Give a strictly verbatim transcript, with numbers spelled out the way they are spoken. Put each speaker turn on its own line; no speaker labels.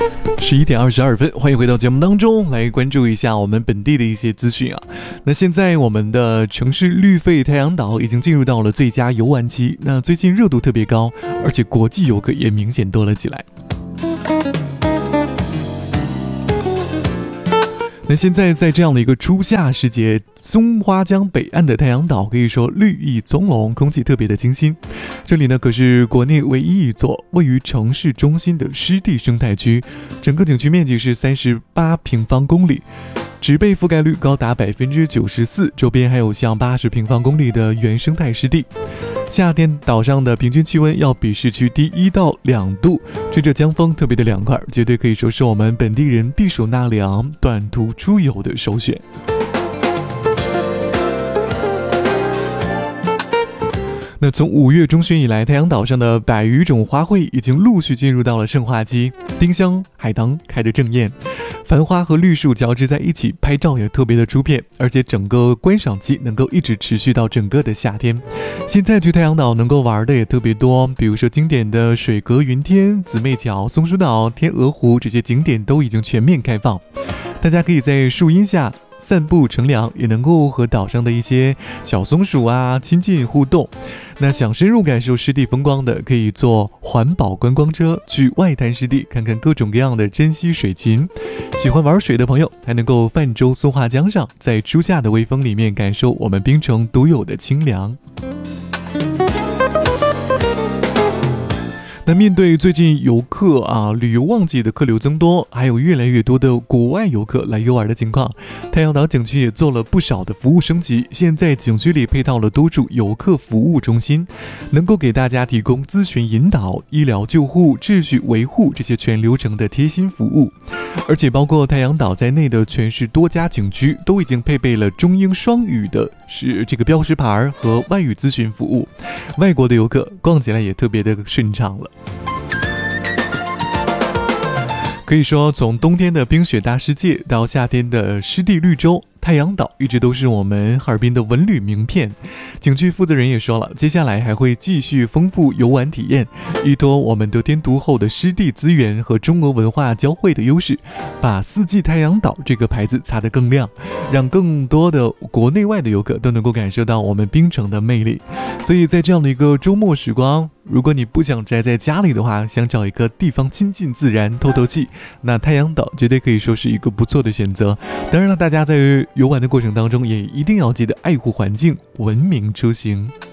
十一点二十二分，欢迎回到节目当中，来关注一下我们本地的一些资讯啊。那现在我们的城市绿肺太阳岛已经进入到了最佳游玩期，那最近热度特别高，而且国际游客也明显多了起来。那现在在这样的一个初夏时节，松花江北岸的太阳岛可以说绿意葱茏，空气特别的清新。这里呢可是国内唯一一座位于城市中心的湿地生态区，整个景区面积是三十八平方公里，植被覆盖率高达百分之九十四，周边还有像八十平方公里的原生态湿地。夏天岛上的平均气温要比市区低一到两度，吹着江风特别的凉快，绝对可以说是我们本地人避暑纳凉、短途出游的首选。那从五月中旬以来，太阳岛上的百余种花卉已经陆续进入到了盛化期，丁香、海棠开得正艳，繁花和绿树交织在一起，拍照也特别的出片，而且整个观赏期能够一直持续到整个的夏天。现在去太阳岛能够玩的也特别多，比如说经典的水阁云天、姊妹桥、松鼠岛、天鹅湖，这些景点都已经全面开放，大家可以在树荫下散步乘凉，也能够和岛上的一些小松鼠啊亲近互动。那想深入感受湿地风光的，可以坐环保观光车去外滩湿地看看各种各样的珍稀水禽。喜欢玩水的朋友还能够泛舟松花江上，在初夏的微风里面感受我们槟城独有的清凉。那面对最近游客啊旅游旺季的客流增多，还有越来越多的国外游客来游玩的情况，太阳岛景区也做了不少的服务升级。现在景区里配套了多处游客服务中心，能够给大家提供咨询引导、医疗救护、秩序维护这些全流程的贴心服务。而且包括太阳岛在内的全市多家景区都已经配备了中英双语的是这个标识牌和外语咨询服务，外国的游客逛起来也特别的顺畅了。可以说从冬天的冰雪大世界到夏天的湿地绿洲，太阳岛一直都是我们哈尔滨的文旅名片。景区负责人也说了，接下来还会继续丰富游玩体验，依托我们得天独厚的湿地资源和中俄文化交汇的优势，把四季太阳岛这个牌子擦得更亮，让更多的国内外的游客都能够感受到我们槟城的魅力。所以在这样的一个周末时光，如果你不想宅在家里的话，想找一个地方亲近自然透透气，那太阳岛绝对可以说是一个不错的选择。当然了，大家在游玩的过程当中也一定要记得爱护环境，文明出行。